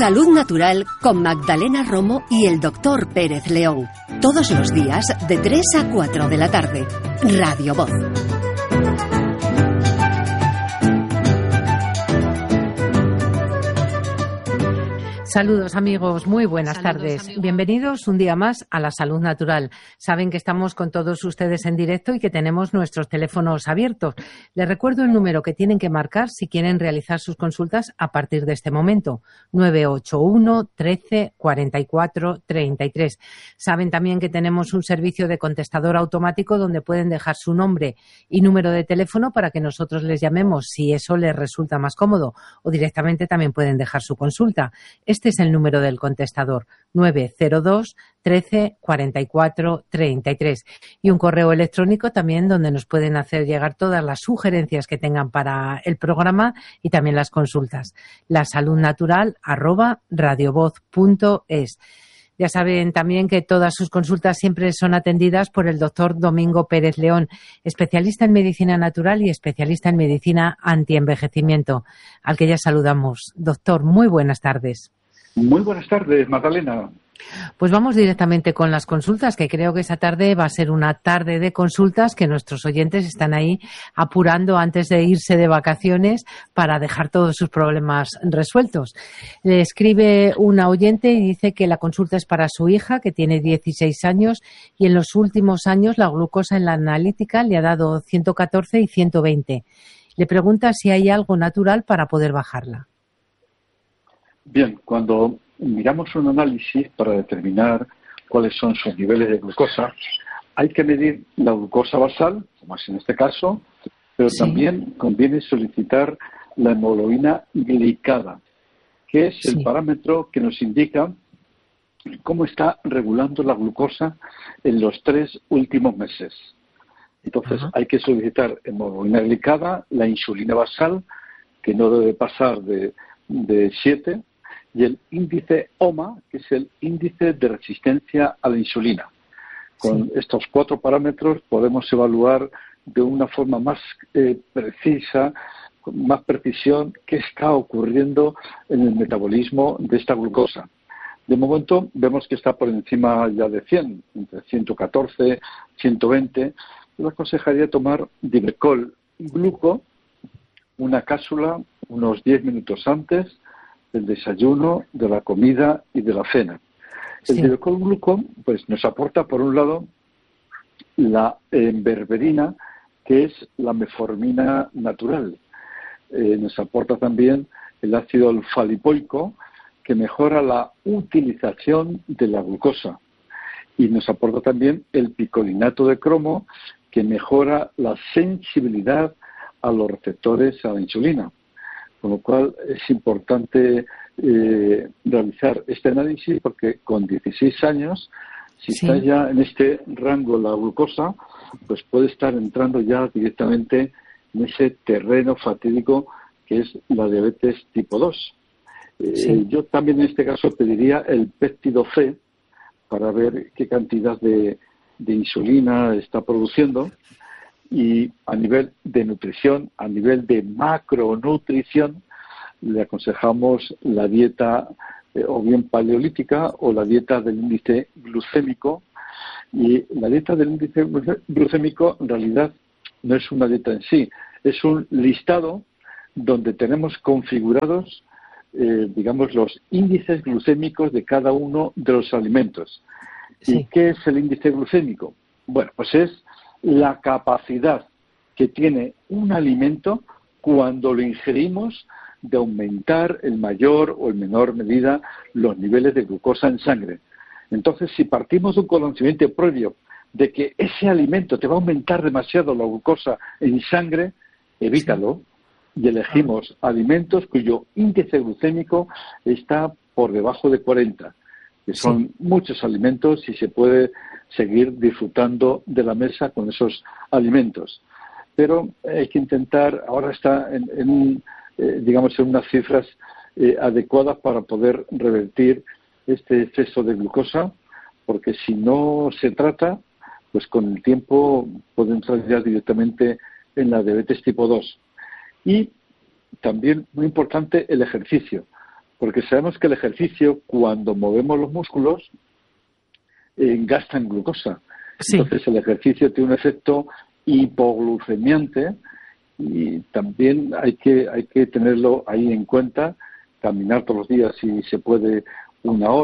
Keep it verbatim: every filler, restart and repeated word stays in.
Salud Natural con Magdalena Romo y el doctor Pérez León. Todos los días de tres a cuatro de la tarde. Radio Voz. Saludos amigos, muy buenas Saludos, tardes. amigos. Bienvenidos un día más a la Salud Natural. Saben que estamos con todos ustedes en directo y que tenemos nuestros teléfonos abiertos. Les recuerdo el número que tienen que marcar si quieren realizar sus consultas a partir de este momento. nueve ocho uno, trece, cuarenta y cuatro, treinta y tres. Saben también que tenemos un servicio de contestador automático donde pueden dejar su nombre y número de teléfono para que nosotros les llamemos si eso les resulta más cómodo, o directamente también pueden dejar su consulta. Este es el número del contestador, nueve cero dos, trece, cuarenta y cuatro, treinta y tres. Y un correo electrónico también donde nos pueden hacer llegar todas las sugerencias que tengan para el programa y también las consultas. lasaludnatural arroba radiovoz punto es. Ya saben también que todas sus consultas siempre son atendidas por el doctor Domingo Pérez León, especialista en medicina natural y especialista en medicina antienvejecimiento, al que ya saludamos. Doctor, muy buenas tardes. Muy buenas tardes, Magdalena. Pues vamos directamente con las consultas, que creo que esa tarde va a ser una tarde de consultas que nuestros oyentes están ahí apurando antes de irse de vacaciones para dejar todos sus problemas resueltos. Le escribe una oyente y dice que la consulta es para su hija, que tiene dieciséis años, y en los últimos años la glucosa en la analítica le ha dado ciento catorce y ciento veinte. Le pregunta si hay algo natural para poder bajarla. Bien, cuando miramos un análisis para determinar cuáles son sus niveles de glucosa, hay que medir la glucosa basal, como es en este caso, pero sí. También conviene solicitar la hemoglobina glicada, que es sí. el parámetro que nos indica cómo está regulando la glucosa en los tres últimos meses. Entonces, uh-huh. hay que solicitar hemoglobina glicada, la insulina basal, que no debe pasar de, de siete, y el índice O M A, que es el índice de resistencia a la insulina. Con sí. estos cuatro parámetros podemos evaluar de una forma más eh, precisa, con más precisión, qué está ocurriendo en el metabolismo de esta glucosa. De momento vemos que está por encima ya de cien, entre ciento catorce, ciento veinte. Yo aconsejaría tomar Divecol Gluco, una cápsula, unos diez minutos antes del desayuno, de la comida y de la cena. El sí. Divecol Gluco pues, nos aporta, por un lado, la eh, berberina, que es la meformina natural. Eh, nos aporta también el ácido alfa-lipoico, que mejora la utilización de la glucosa. Y nos aporta también el picolinato de cromo, que mejora la sensibilidad a los receptores a la insulina. Con lo cual es importante eh, realizar este análisis porque con dieciséis años, si sí. está ya en este rango la glucosa, pues puede estar entrando ya directamente en ese terreno fatídico que es la diabetes tipo dos. Eh, sí. Yo también en este caso pediría el péptido C para ver qué cantidad de, de insulina está produciendo. Y a nivel de nutrición, a nivel de macronutrición, le aconsejamos la dieta eh, o bien paleolítica o la dieta del índice glucémico. Y la dieta del índice glucémico en realidad no es una dieta en sí, es un listado donde tenemos configurados, eh, digamos, los índices glucémicos de cada uno de los alimentos. Sí. ¿Y qué es el índice glucémico? Bueno, pues es la capacidad que tiene un alimento cuando lo ingerimos de aumentar en mayor o en menor medida los niveles de glucosa en sangre. Entonces, si partimos de un conocimiento previo de que ese alimento te va a aumentar demasiado la glucosa en sangre, evítalo y elegimos alimentos cuyo índice glucémico está por debajo de cuarenta, que son sí. muchos alimentos y se puede seguir disfrutando de la mesa con esos alimentos. Pero hay que intentar, ahora está en, en un, eh, digamos, en unas cifras eh, adecuadas para poder revertir este exceso de glucosa, porque si no se trata, pues con el tiempo puede entrar ya directamente en la diabetes tipo dos. Y también, muy importante, el ejercicio, Porque sabemos que el ejercicio, cuando movemos los músculos, eh, gastan glucosa. Sí. Entonces el ejercicio tiene un efecto hipoglucemiante y también hay que hay que tenerlo ahí en cuenta, caminar todos los días si se puede una hora.